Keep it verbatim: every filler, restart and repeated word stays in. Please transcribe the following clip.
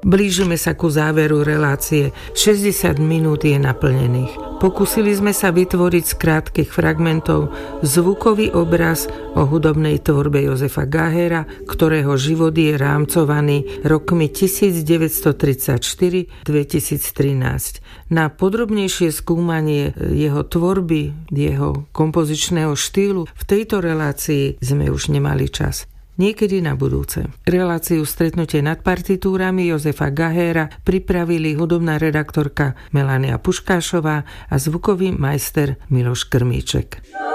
Blížime sa ku záveru relácie. šesťdesiat minút je naplnených. Pokúsili sme sa vytvoriť z krátkych fragmentov zvukový obraz o hudobnej tvorbe Jozefa Gahera, ktorého život je rámcovaný rokmi devätnásťtridsaťštyri až dvetisíctrinásť. Na podrobnejšie skúmanie jeho tvorby, jeho kompozičného štýlu v tejto relácii sme už nemali čas. Niekedy na budúce. Reláciu Stretnutie nad partitúrami Jozefa Gahera pripravili hudobná redaktorka Melania Puškášová a zvukový majster Miloš Krmíček.